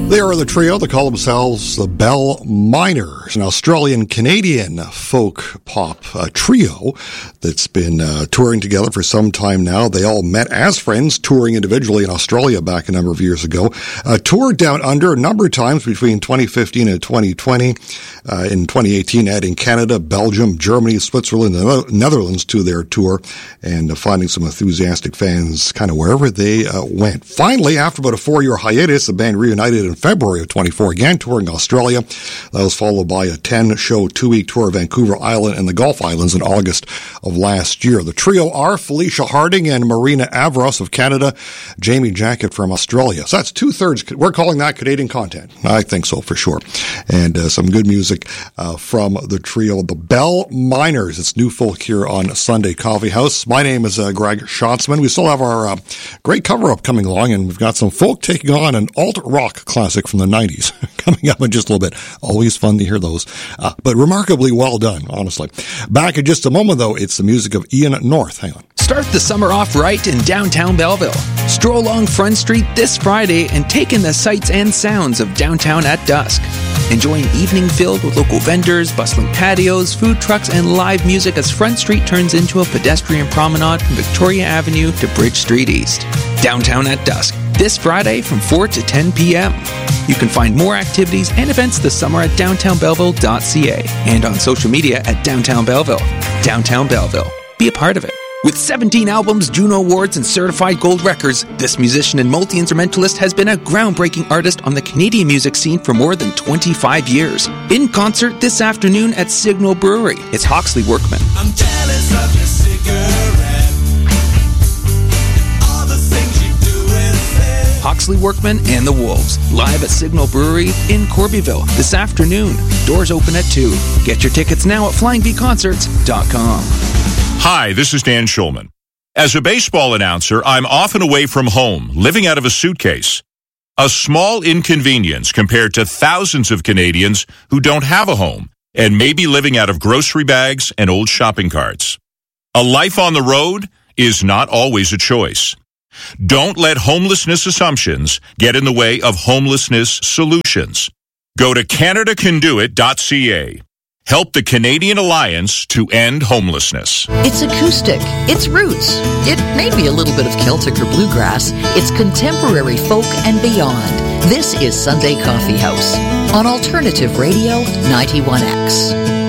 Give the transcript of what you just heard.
They are the trio. They call themselves the Bell Miners, an Australian-Canadian folk pop trio that's been touring together for some time now. They all met as friends, touring individually in Australia back a number of years ago. Toured down under a number of times between 2015 and 2020. In 2018, adding Canada, Belgium, Germany, Switzerland, and Netherlands to their tour, and finding some enthusiastic fans kind of wherever they went. Finally, after about a 4-year hiatus, the band reunited in February of 24, again touring Australia. That was followed by a 10-show, 2-week tour of Vancouver Island and the Gulf Islands in August of last year. The trio are Felicia Harding and Marina Avros of Canada, Jamie Jacket from Australia. So that's 2/3. We're calling that Canadian content. I think so for sure. And some good music from the trio, the Bell Miners. It's New Folk here on Sunday Coffee House. My name is Greg Schatzman. We still have our great cover-up coming along, and we've got some folk taking on an alt-rock classic from the 90s coming up in just a little bit. Always fun to hear those, but remarkably well done, honestly. Back in just a moment, though, it's the music of Ian North. Hang on. Start the summer off right in downtown Belleville. Stroll along Front Street this Friday and take in the sights and sounds of downtown at dusk. Enjoy an evening filled with local vendors, bustling patios, food trucks, and live music as Front Street turns into a pedestrian promenade from Victoria Avenue to Bridge Street East. Downtown at dusk, this Friday from 4 to 10 p.m. You can find more activities and events this summer at downtownbelleville.ca and on social media at Downtown Belleville. Downtown Belleville. Be a part of it. With 17 albums, Juno Awards, and certified gold records, this musician and multi-instrumentalist has been a groundbreaking artist on the Canadian music scene for more than 25 years. In concert this afternoon at Signal Brewery, it's Hawksley Workman. I'm jealous of your cigarette. All the things you do and say. Hawksley Workman and the Wolves, live at Signal Brewery in Corbyville this afternoon. Doors open at 2. Get your tickets now at flyingvconcerts.com. Hi, this is Dan Schulman. As a baseball announcer, I'm often away from home, living out of a suitcase. A small inconvenience compared to thousands of Canadians who don't have a home and may be living out of grocery bags and old shopping carts. A life on the road is not always a choice. Don't let homelessness assumptions get in the way of homelessness solutions. Go to CanadaCanDoIt.ca. Help the Canadian Alliance to end homelessness. It's acoustic. It's roots. It may be a little bit of Celtic or bluegrass. It's contemporary folk and beyond. This is Sunday Coffee House on Alternative Radio 91X.